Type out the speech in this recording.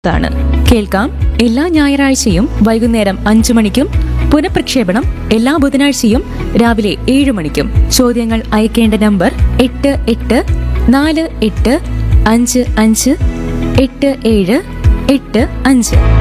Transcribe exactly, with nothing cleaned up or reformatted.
ാണ് കേൾക്കാം എല്ലാ ഞായറാഴ്ചയും വൈകുന്നേരം അഞ്ചു മണിക്കും പുനഃപ്രക്ഷേപണം എല്ലാ ബുധനാഴ്ചയും രാവിലെ ഏഴു മണിക്കും. ചോദ്യങ്ങൾ അയക്കേണ്ട നമ്പർ എട്ട് എട്ട് നാല് എട്ട് അഞ്ച് അഞ്ച് എട്ട് ഏഴ് എട്ട് അഞ്ച്.